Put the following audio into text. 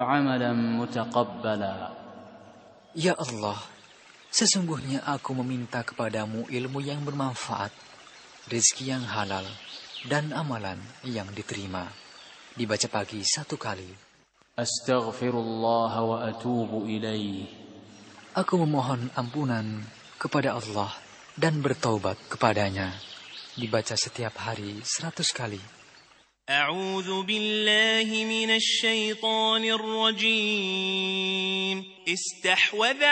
عملا متقبلا. Ya Allah, sesungguhnya aku meminta kepadamu ilmu yang bermanfaat, rezeki yang halal, dan amalan yang diterima. Dibaca pagi 1 kali. Astaghfirullah wa atubu ilaih. Aku memohon ampunan kepada Allah dan bertaubat kepadanya. Dibaca setiap hari 100 kali. أعوذ بالله من الشيطان الرجيم. استحوذ